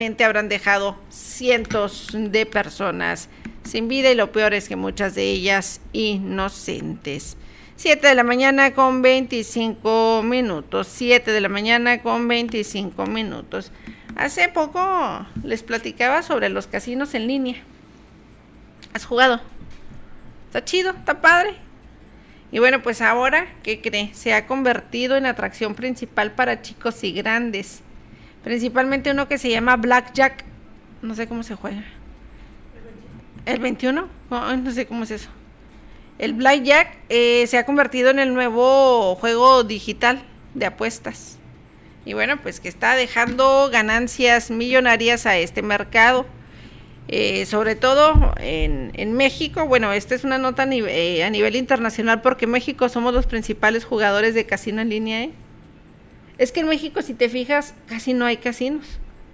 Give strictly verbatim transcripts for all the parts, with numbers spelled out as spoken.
habrán dejado cientos de personas sin vida y lo peor es que muchas de ellas inocentes. siete de la mañana con veinticinco minutos, siete de la mañana con veinticinco minutos. Hace poco les platicaba sobre los casinos en línea. ¿Has jugado? Está chido, está padre. Y bueno, pues ahora, ¿qué cree? Se ha convertido en atracción principal para chicos y grandes. Principalmente uno que se llama Blackjack. No sé cómo se juega. ¿El veintiuno? No, no sé cómo es eso. El Blackjack eh, se ha convertido en el nuevo juego digital de apuestas. Y bueno, pues que está dejando ganancias millonarias a este mercado. Eh, sobre todo en, en México. Bueno, esta es una nota a nivel, eh, a nivel internacional porque en México somos los principales jugadores de casino en línea, ¿eh? Es que en México, si te fijas, casi no hay casinos.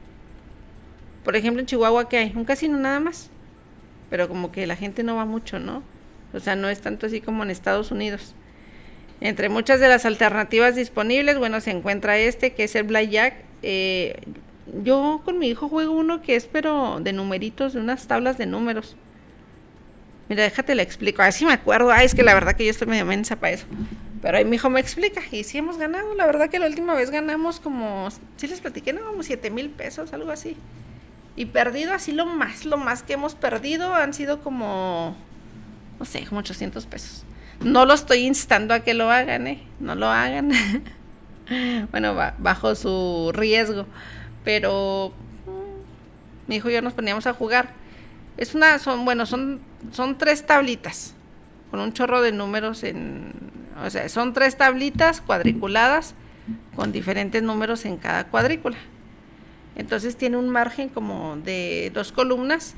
Por ejemplo, en Chihuahua, ¿qué hay? Un casino nada más. Pero como que la gente no va mucho, ¿no? O sea, no es tanto así como en Estados Unidos. Entre muchas de las alternativas disponibles, bueno, se encuentra este, que es el Blackjack. Eh, yo con mi hijo juego uno que es, pero de numeritos, de unas tablas de números. Mira, déjate le explico. A ver si me acuerdo. Ay, es que la verdad que yo estoy medio mensa para eso. Pero ahí mi hijo me explica, y sí hemos ganado, la verdad que la última vez ganamos como, sí les platiqué, no, como siete mil pesos, algo así. Y perdido así lo más, lo más que hemos perdido han sido como, no sé, como ochocientos pesos. No lo estoy instando a que lo hagan, ¿eh? No lo hagan. Bueno, va, bajo su riesgo. Pero mi hijo y yo nos poníamos a jugar. Es una, son, bueno, son, son tres tablitas, con un chorro de números en... O sea, son tres tablitas cuadriculadas con diferentes números en cada cuadrícula. Entonces tiene un margen como de dos columnas.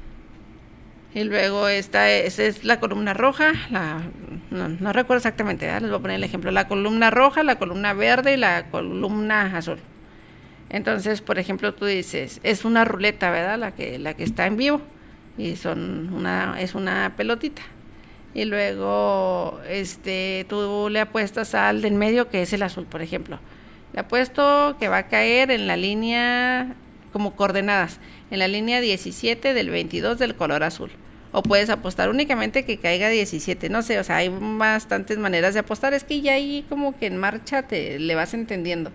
Y luego esta es, es la columna roja, la, no, no recuerdo exactamente, ¿verdad? Les voy a poner el ejemplo. La columna roja, la columna verde y la columna azul. Entonces, por ejemplo, tú dices, es una ruleta, ¿verdad? La que, la que está en vivo. Y son una, es una pelotita. Y luego este tú le apuestas al del medio, que es el azul, por ejemplo. Le apuesto que va a caer en la línea, como coordenadas, en la línea diecisiete del veintidós del color azul. O puedes apostar únicamente que caiga diecisiete, no sé, o sea, hay bastantes maneras de apostar, es que ya ahí como que en marcha te le vas entendiendo.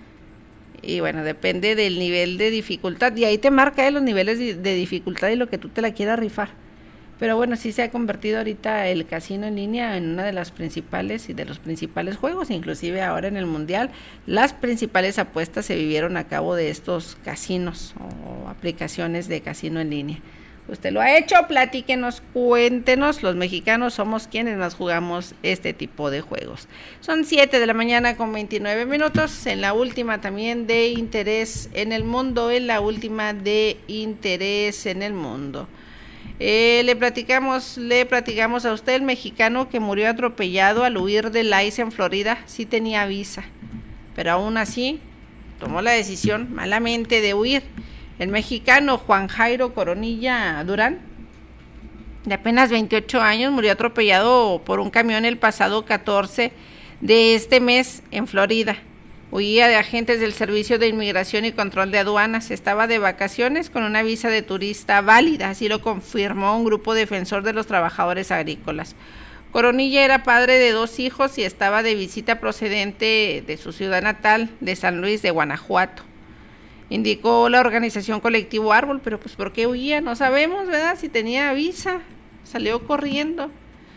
Y bueno, depende del nivel de dificultad, y ahí te marca eh, los niveles de, de dificultad y lo que tú te la quieras rifar. Pero bueno, sí se ha convertido ahorita el casino en línea en una de las principales y de los principales juegos, inclusive ahora en el Mundial, las principales apuestas se vivieron a cabo de estos casinos o aplicaciones de casino en línea. Usted lo ha hecho, platíquenos, cuéntenos, los mexicanos somos quienes más jugamos este tipo de juegos. Son siete de la mañana con veintinueve minutos, en la última también de interés en el mundo, en la última de interés en el mundo. Eh, le platicamos, le platicamos a usted el mexicano que murió atropellado al huir del ICE en Florida, sí tenía visa, pero aún así tomó la decisión malamente de huir. El mexicano Juan Jairo Coronilla Durán, de apenas veintiocho años, murió atropellado por un camión el pasado catorce de este mes en Florida. Huía de agentes del Servicio de Inmigración y Control de Aduanas. Estaba de vacaciones con una visa de turista válida, así lo confirmó un grupo defensor de los trabajadores agrícolas. Coronilla era padre de dos hijos y estaba de visita procedente de su ciudad natal, de San Luis de Guanajuato. Indicó la organización Colectivo Árbol, pero pues ¿por qué huía? No sabemos, ¿verdad? Si tenía visa, salió corriendo.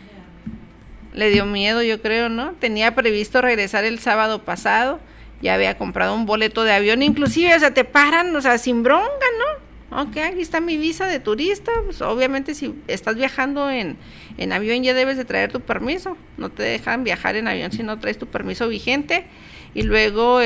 Le dio miedo, yo creo, ¿no? Tenía previsto regresar el sábado pasado. Ya había comprado un boleto de avión, inclusive, o sea, te paran, o sea, sin bronca, ¿no? Ok, aquí está mi visa de turista, pues obviamente si estás viajando en, en avión ya debes de traer tu permiso, no te dejan viajar en avión si no traes tu permiso vigente, y luego,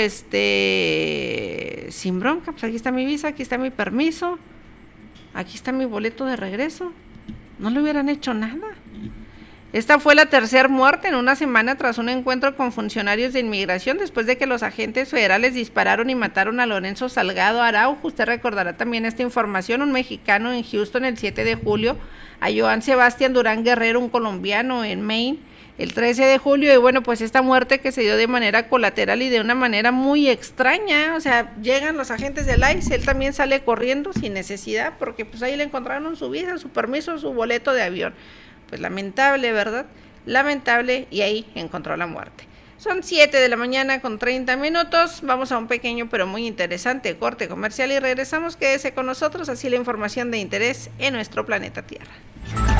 este, sin bronca, pues aquí está mi visa, aquí está mi permiso, aquí está mi boleto de regreso, no le hubieran hecho nada. Esta fue la tercera muerte en una semana tras un encuentro con funcionarios de inmigración después de que los agentes federales dispararon y mataron a Lorenzo Salgado Araujo. Usted recordará también esta información, un mexicano en Houston el siete de julio, a Joan Sebastián Durán Guerrero, un colombiano en Maine, el trece de julio, y bueno, pues esta muerte que se dio de manera colateral y de una manera muy extraña, o sea, llegan los agentes del I C E, él también sale corriendo sin necesidad, porque pues ahí le encontraron su visa, su permiso, su boleto de avión. Pues lamentable, ¿verdad? Lamentable, y ahí encontró la muerte. Son siete de la mañana con treinta minutos, vamos a un pequeño pero muy interesante corte comercial y regresamos. Quédese con nosotros, así la información de interés en nuestro planeta Tierra.